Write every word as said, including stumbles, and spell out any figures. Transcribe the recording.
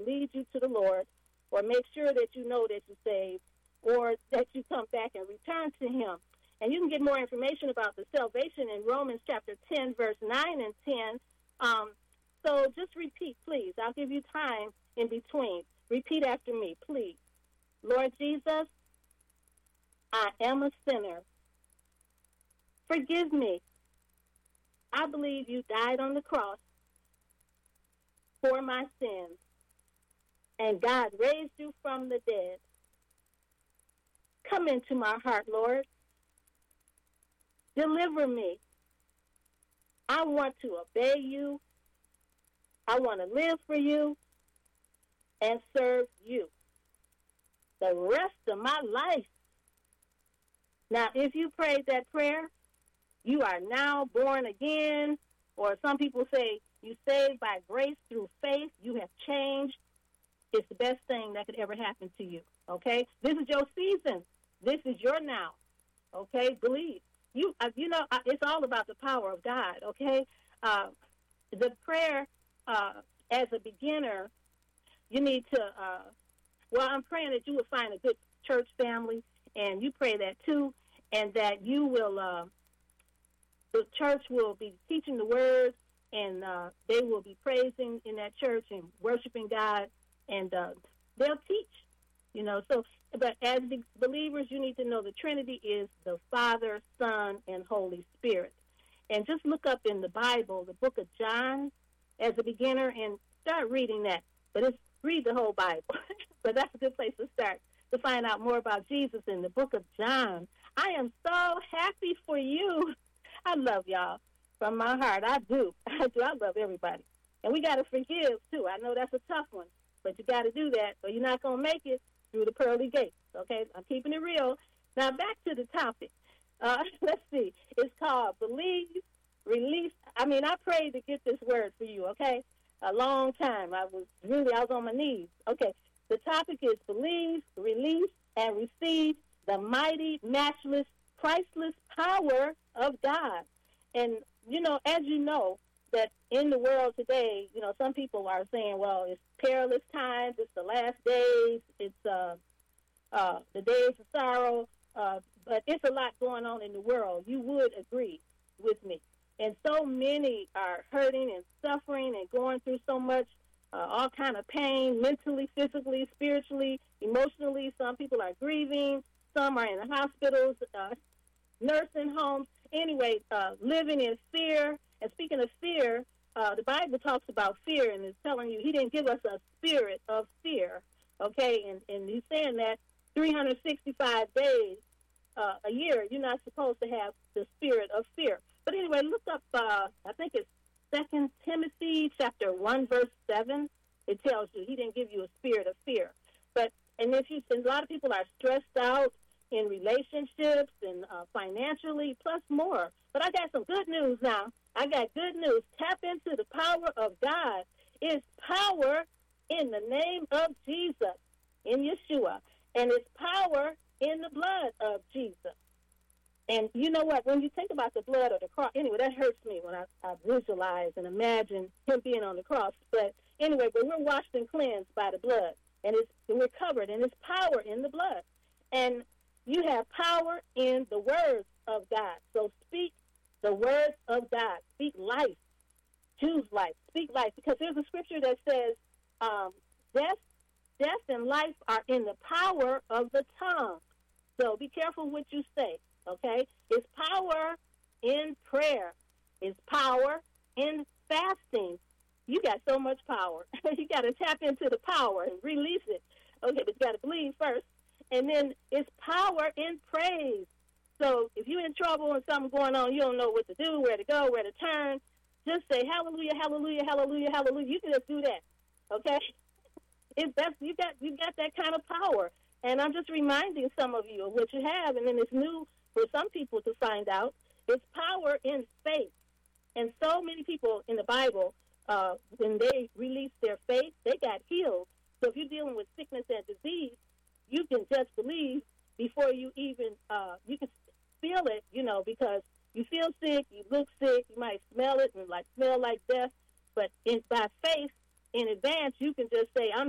lead you to the Lord, or make sure that you know that you're saved, or that you come back and return to him. And you can get more information about the salvation in Romans chapter ten, verse nine and ten. Um, so just repeat, please. I'll give you time in between. Repeat after me, please. Lord Jesus, I am a sinner. Forgive me. I believe you died on the cross for my sins, and God raised you from the dead. Come into my heart, Lord. Deliver me. I want to obey you. I want to live for you and serve you the rest of my life. Now, if you prayed that prayer, you are now born again, or some people say you saved by grace through faith. You have changed. It's the best thing that could ever happen to you, okay? This is your season. This is your now, okay? Believe. You uh, you know, uh, it's all about the power of God, okay? Uh, the prayer, uh, as a beginner, you need to, uh, well, I'm praying that you will find a good church family, and you pray that too, and that you will, uh, the church will be teaching the word, and uh, they will be praising in that church and worshiping God, and uh, they'll teach, you know. So, but as the believers, you need to know the Trinity is the Father, Son, and Holy Spirit. And just look up in the Bible, the book of John, as a beginner, and start reading that. But it's read the whole Bible. But that's a good place to start, to find out more about Jesus in the book of John. I am so happy for you. I love y'all from my heart. I do. I do. I love everybody. And we got to forgive, too. I know that's a tough one, but you got to do that, or you're not going to make it through the pearly gates, okay? I'm keeping it real. Now, back to the topic. Uh, let's see. It's called Believe, Release. I mean, I prayed to get this word for you, okay? A long time. I was really, I was on my knees. Okay, the topic is Believe, Release, and Receive the mighty, matchless, priceless power of God. And, you know, as you know, that in the world today, you know, some people are saying, well, it's perilous times, it's the last days, it's uh, uh, the days of sorrow, uh, but it's a lot going on in the world. You would agree with me. And so many are hurting and suffering and going through so much, uh, all kind of pain, mentally, physically, spiritually, emotionally. Some people are grieving. Some are in the hospitals, uh, nursing homes. Anyway, uh, living in fear. And speaking of fear, uh, the Bible talks about fear, and it's telling you he didn't give us a spirit of fear, okay? And, and he's saying that three hundred sixty-five days uh, a year, you're not supposed to have the spirit of fear. But anyway, look up, uh, I think it's Second Timothy chapter one, verse seven. It tells you he didn't give you a spirit of fear. But, and if you, and a lot of people are stressed out in relationships and uh, financially, plus more. But I got some good news now. I got good news. Tap into the power of God. It's power in the name of Jesus, in Yeshua. And it's power in the blood of Jesus. And you know what? When you think about the blood of the cross, anyway, that hurts me when I, I visualize and imagine him being on the cross. But anyway, but we're washed and cleansed by the blood. And it's, we're covered, and it's power in the blood. And you have power in the words of God. So speak the words of God. Speak life. Choose life. Speak life. Because there's a scripture that says um, death, death and life are in the power of the tongue. So be careful what you say, okay? It's power in prayer. It's power in fasting. You got so much power. You got to tap into the power and release it. Okay, but you got to believe first. And then it's power in praise. So if you're in trouble and something going on, you don't know what to do, where to go, where to turn, just say hallelujah, hallelujah, hallelujah, hallelujah. You can just do that, okay? It's that's you got you got that kind of power. And I'm just reminding some of you of what you have, and then it's new for some people to find out. It's power in faith. And so many people in the Bible, uh, when they released their faith, they got healed. So if you're dealing with sickness and disease, you can just believe before you even, uh, you can feel it, you know, because you feel sick, you look sick, you might smell it and like smell like death, but in, by faith, in advance, you can just say, I'm